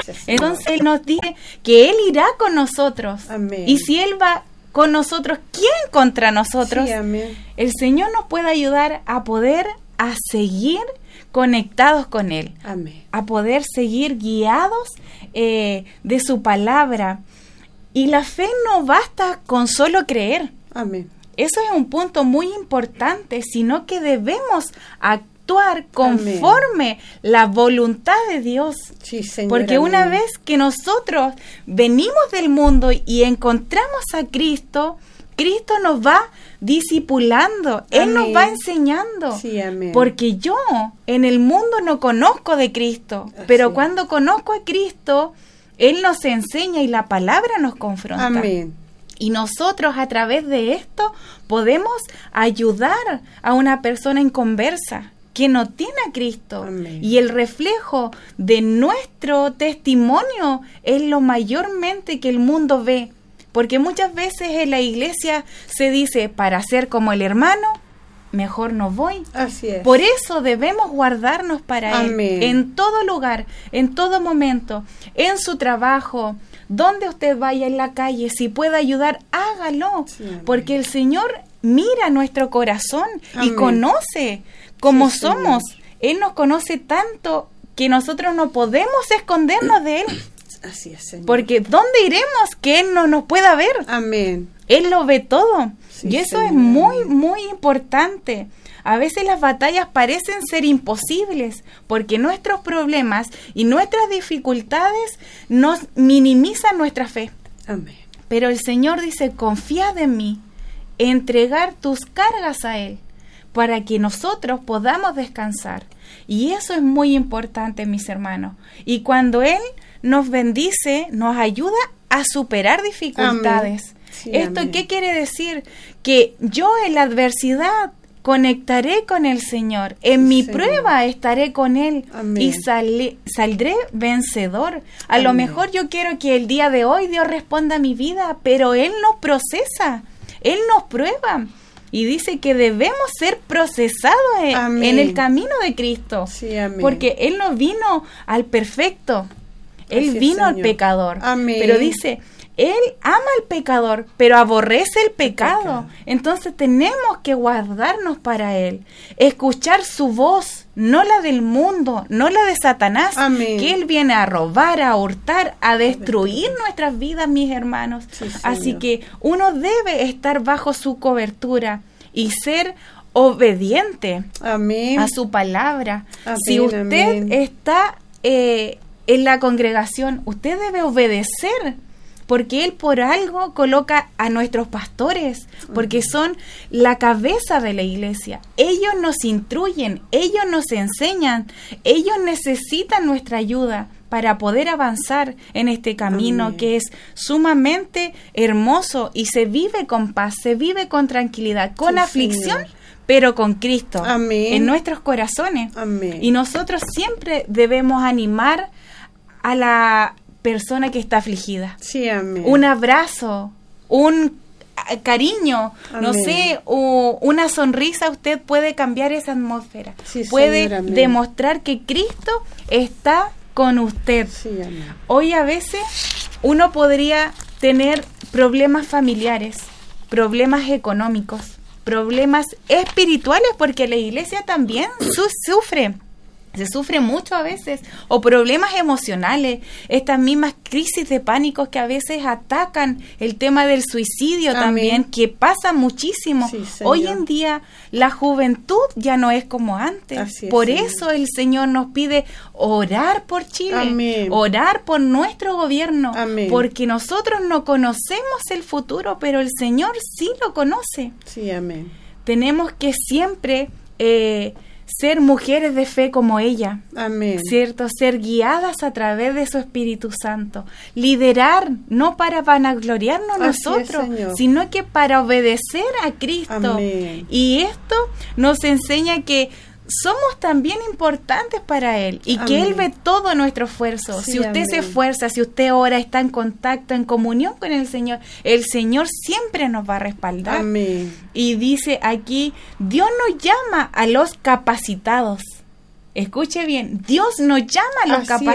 Gracias, Señor. Entonces Él nos dice que Él irá con nosotros. Amén. Y si Él va con nosotros, ¿quién contra nosotros? Sí, amén. El Señor nos puede ayudar a poder a seguir conectados con Él. Amén. A poder seguir guiados de su palabra. Y la fe no basta con solo creer. Amén. Eso es un punto muy importante, sino que debemos actuar conforme la voluntad de Dios. Sí, Señor. Porque amén. una vez que nosotros venimos del mundo y encontramos a Cristo, Cristo nos va discipulando, Él Amén. nos va enseñando. Sí, amén. Porque yo en el mundo no conozco de Cristo, pero Así. cuando conozco a Cristo, Él nos enseña y la palabra nos confronta. Amén. Y nosotros a través de esto podemos ayudar a una persona inconversa que no tiene a Cristo. Amén. Y el reflejo de nuestro testimonio es lo mayormente que el mundo ve. Porque muchas veces en la iglesia se dice, para ser como el hermano, mejor no voy. Así es. Por eso debemos guardarnos para Amén. Él, en todo lugar, en todo momento, en su trabajo, donde usted vaya en la calle, si puede ayudar, hágalo, Sí, amén. porque el Señor mira nuestro corazón y Amén. conoce cómo Sí, somos. Señor. Él nos conoce tanto que nosotros no podemos escondernos de Él, Así es, Señor. porque ¿dónde iremos que Él no nos pueda ver? Amén. Él lo ve todo. Sí, Y eso Señor. es muy, muy importante. A veces las batallas parecen ser imposibles porque nuestros problemas y nuestras dificultades nos minimizan nuestra fe. Amén. Pero el Señor dice, confiad en mí, entregar tus cargas a Él para que nosotros podamos descansar. Y eso es muy importante, mis hermanos. Y cuando Él nos bendice, nos ayuda a superar dificultades. Amén. Sí, ¿Esto amén. qué quiere decir? Que yo en la adversidad conectaré con el Señor. En mi Señor. prueba estaré con Él. Amén. Y saldré vencedor. A lo Amén. mejor yo quiero que el día de hoy Dios responda a mi vida, pero Él nos procesa, Él nos prueba. Y dice que debemos ser procesados Amén. en el camino de Cristo. Sí, amén. Porque Él no vino al perfecto, Él Así es, vino al Señor. pecador. Amén. Pero dice, Él ama al pecador, pero aborrece el pecado. Entonces tenemos que guardarnos para Él. Escuchar su voz, no la del mundo, no la de Satanás. Amén. Que Él viene a robar, a hurtar, a destruir nuestras vidas, mis hermanos. Sí, Señor. Así que uno debe estar bajo su cobertura y ser obediente Amén. a su palabra. Amén, Si usted amén. está en la congregación, usted debe obedecer, porque Él por algo coloca a nuestros pastores, porque son la cabeza de la iglesia. Ellos nos instruyen, ellos nos enseñan, ellos necesitan nuestra ayuda para poder avanzar en este camino. Amén. Que es sumamente hermoso y se vive con paz, se vive con tranquilidad, con Sí, aflicción, Señor. pero con Cristo Amén. en nuestros corazones. Amén. Y nosotros siempre debemos animar a la persona que está afligida. Sí, amén. Un abrazo, un cariño, no Amén. sé, o una sonrisa, usted puede cambiar esa atmósfera. Sí, puede Señor, amén. demostrar que Cristo está con usted. Sí, amén. Hoy a veces uno podría tener problemas familiares, problemas económicos, problemas espirituales, porque la iglesia también sufre. Se sufre mucho a veces, o problemas emocionales, estas mismas crisis de pánico que a veces atacan el tema del suicidio. Amén. También, que pasa muchísimo. Sí, Señor. Hoy en día la juventud ya no es como antes. Así es, Por Señor. eso el Señor nos pide orar por Chile, Amén. orar por nuestro gobierno, Amén. porque nosotros no conocemos el futuro, pero el Señor sí lo conoce. Sí, amén. Tenemos que siempre ser mujeres de fe como ella, Amén. ¿cierto? Ser guiadas a través de su Espíritu Santo. Liderar, no para vanagloriarnos Así es, nosotros, Señor. sino que para obedecer a Cristo. Amén. Y esto nos enseña que somos también importantes para Él y que Amén. Él ve todo nuestro esfuerzo. Sí, Si usted se amén. esfuerza, si usted ora, está en contacto, en comunión con el Señor siempre nos va a respaldar. Amén. Y dice aquí, Dios nos llama a los capacitados. Escuche bien, Dios nos llama a los Así capacitados.